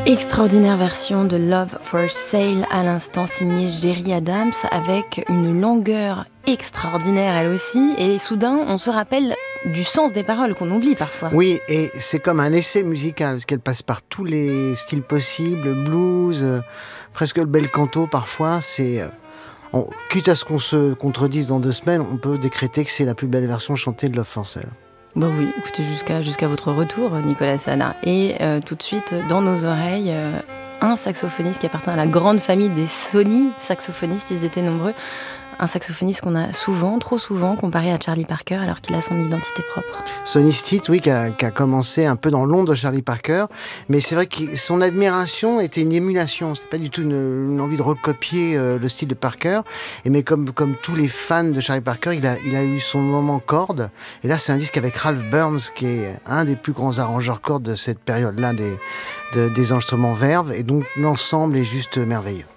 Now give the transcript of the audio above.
Extraordinaire version de Love for Sale à l'instant, signée Gerry Adams, avec une longueur extraordinaire elle aussi, et soudain on se rappelle du sens des paroles qu'on oublie parfois. Oui, et c'est comme un essai musical, parce qu'elle passe par tous les styles possibles, blues, presque le bel canto parfois. Quitte à ce qu'on se contredise dans 2 semaines, on peut décréter que c'est la plus belle version chantée de Love for Sale. Bah oui, écoutez, jusqu'à votre retour, Nicolas Sana. Et tout de suite, dans nos oreilles, un saxophoniste qui appartient à la grande famille des Sony saxophonistes, ils étaient nombreux. Un saxophoniste qu'on a souvent, trop souvent, comparé à Charlie Parker, alors qu'il a son identité propre. Sonny Stitt, oui, qui a commencé un peu dans l'ombre de Charlie Parker, mais c'est vrai que son admiration était une émulation, c'était pas du tout une envie de recopier le style de Parker, mais comme tous les fans de Charlie Parker, il a eu son moment corde, et là c'est un disque avec Ralph Burns, qui est un des plus grands arrangeurs cordes de cette période-là des enregistrements verve, et donc l'ensemble est juste merveilleux.